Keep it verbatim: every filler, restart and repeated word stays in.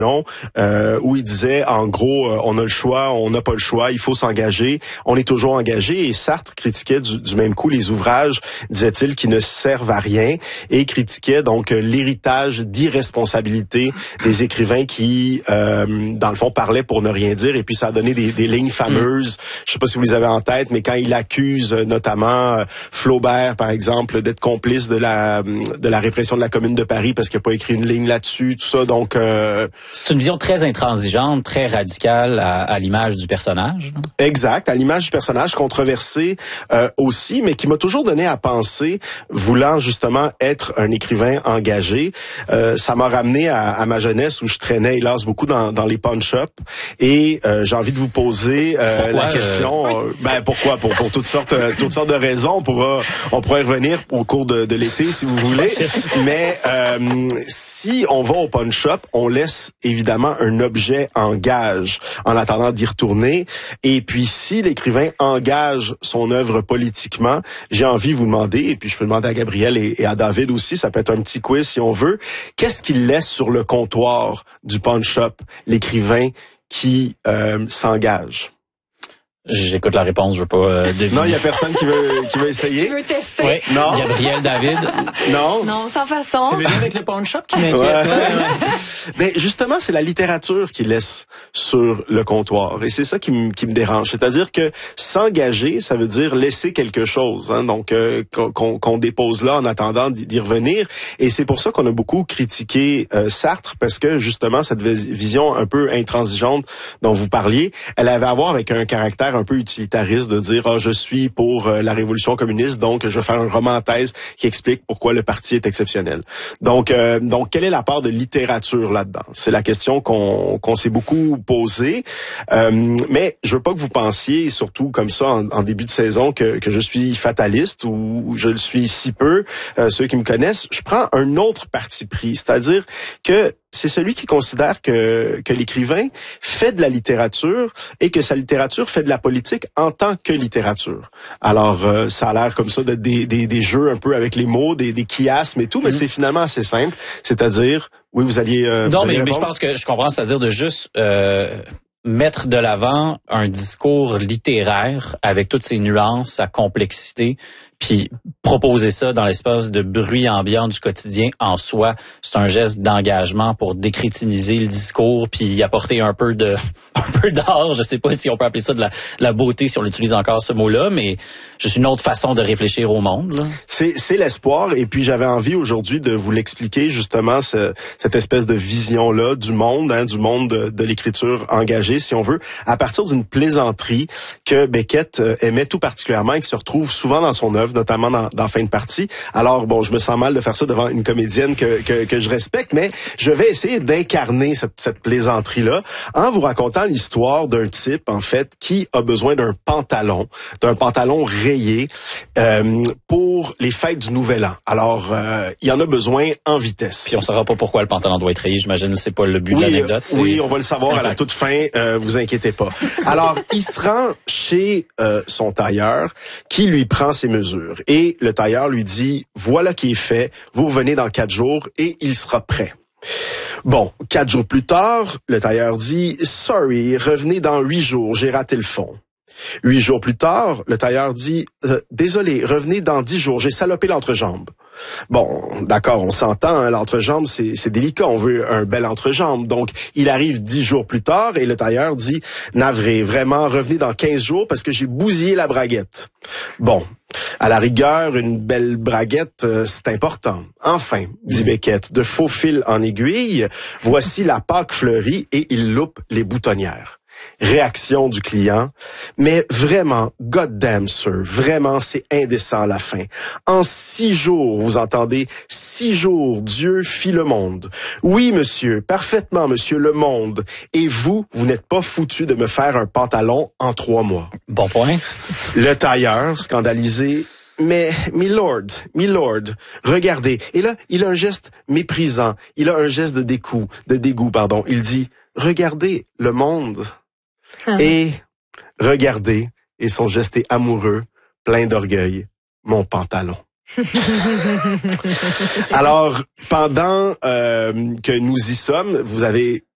Non, euh, où il disait, en gros, euh, on a le choix, on n'a pas le choix, il faut s'engager, on est toujours engagé. Et Sartre critiquait du, du même coup les ouvrages, disait-il, qui ne servent à rien, et critiquait donc euh, l'héritage d'irresponsabilité des écrivains qui, euh, dans le fond, parlaient pour ne rien dire. Et puis ça a donné des, des lignes fameuses. Je sais pas si vous les avez en tête, mais quand il accuse euh, notamment euh, Flaubert, par exemple, d'être complice de la de la répression de la Commune de Paris parce qu'il n'a pas écrit une ligne là-dessus, tout ça, donc. Euh, C'est une vision très intransigeante, très radicale à, à l'image du personnage. Non? Exact, à l'image du personnage, controversé euh, aussi, mais qui m'a toujours donné à penser, voulant justement être un écrivain engagé. Euh, ça m'a ramené à, à ma jeunesse où je traînais, hélas, beaucoup dans, dans les pawn-shops. Et euh, j'ai envie de vous poser euh, pourquoi, la question. euh, Euh, ben pourquoi Pour pour toutes sortes euh, toutes sortes de raisons. On pourra on pourra y revenir au cours de, de l'été si vous voulez. Mais euh, si on va au pawn-shop, on laisse évidemment un objet en gage en attendant d'y retourner. Et puis, si l'écrivain engage son œuvre politiquement, j'ai envie de vous demander, et puis je peux demander à Gabriel et, et à David aussi, ça peut être un petit quiz si on veut, qu'est-ce qu'il laisse sur le comptoir du pawn-shop, l'écrivain qui euh, s'engage? J'écoute la réponse, je veux pas euh, deviner. Non, il y a personne qui veut qui veut essayer. Tu veux tester? Oui. Non. Gabriel, David. Non. Non, sans façon. C'est le lien avec le pawn shop qui m'inquiète. Ouais. Ouais, ouais. Mais justement, c'est la littérature qui laisse sur le comptoir. Et c'est ça qui me qui me dérange. C'est-à-dire que s'engager, ça veut dire laisser quelque chose. Hein, donc, euh, qu'on, qu'on dépose là en attendant d'y revenir. Et c'est pour ça qu'on a beaucoup critiqué euh, Sartre, parce que justement, cette vision un peu intransigeante dont vous parliez, elle avait à voir avec un caractère un peu utilitariste de dire ah, je suis pour euh, la révolution communiste, donc je vais faire un roman en thèse qui explique pourquoi le parti est exceptionnel. Donc, euh, donc quelle est la part de littérature là-dedans? C'est la question qu'on qu'on s'est beaucoup posée. Euh, mais je veux pas que vous pensiez, surtout comme ça en, en début de saison, que, que je suis fataliste ou je le suis si peu. Euh, ceux qui me connaissent, je prends un autre parti pris, c'est-à-dire que c'est celui qui considère que, que l'écrivain fait de la littérature et que sa littérature fait de la politique en tant que littérature. Alors, euh, ça a l'air comme ça d'être des, des, des jeux un peu avec les mots, des, des chiasmes et tout, mais mmh. c'est finalement assez simple. C'est-à-dire, oui, vous alliez... Euh, non, vous alliez mais, mais je pense que je comprends, c'est-à-dire de juste... Euh mettre de l'avant un discours littéraire avec toutes ses nuances, sa complexité, puis proposer ça dans l'espace de bruit ambiant du quotidien en soi, c'est un geste d'engagement pour décrétiniser le discours puis y apporter un peu de un peu d'art, je sais pas si on peut appeler ça de la, la beauté si on utilise encore ce mot-là, mais juste une autre façon de réfléchir au monde. Là. C'est c'est l'espoir, et puis j'avais envie aujourd'hui de vous l'expliquer justement ce, cette espèce de vision là du monde, hein, du monde de, de l'écriture engagée si on veut, à partir d'une plaisanterie que Beckett euh, aimait tout particulièrement et qui se retrouve souvent dans son œuvre, notamment dans, dans Fin de partie. Alors bon, je me sens mal de faire ça devant une comédienne que que, que je respecte, mais je vais essayer d'incarner cette, cette plaisanterie-là en vous racontant l'histoire d'un type, en fait, qui a besoin d'un pantalon, d'un pantalon rayé euh, pour les fêtes du Nouvel An. Alors, euh, il y en a besoin en vitesse. Puis on saura pas pourquoi le pantalon doit être rayé, j'imagine, c'est pas le but oui, de l'anecdote. C'est... Oui, on va le savoir okay. à la toute fin, euh, vous inquiétez pas. Alors, il se rend chez euh, son tailleur qui lui prend ses mesures. Et le tailleur lui dit, voilà qui est fait, vous revenez dans quatre jours et il sera prêt. Bon, quatre jours plus tard, le tailleur dit, sorry, revenez dans huit jours, j'ai raté le fond. Huit jours plus tard, le tailleur dit, euh, désolé, revenez dans dix jours, j'ai salopé l'entrejambe. Bon, d'accord, on s'entend, hein, l'entrejambe, c'est, c'est délicat, on veut un bel entrejambe. Donc, il arrive dix jours plus tard et le tailleur dit, navré, vraiment, revenez dans quinze jours parce que j'ai bousillé la braguette. Bon, à la rigueur, une belle braguette, euh, c'est important. Enfin, dit Beckett, de faux fil en aiguille, voici la Pâque fleurie et il loupe les boutonnières. Réaction du client. Mais vraiment, God damn sir, vraiment c'est indécent à la fin. En six jours, vous entendez, six jours, Dieu fit le monde. Oui, monsieur, parfaitement, monsieur, le monde. Et vous, vous n'êtes pas foutu de me faire un pantalon en trois mois. Bon point. Le tailleur, scandalisé, mais, milord, milord, regardez. Et là, il a un geste méprisant. Il a un geste de dégoût, de dégoût, pardon. Il dit, regardez le monde. Et regardez, et son geste est amoureux, plein d'orgueil, mon pantalon. Alors, pendant euh, que nous y sommes, vous avez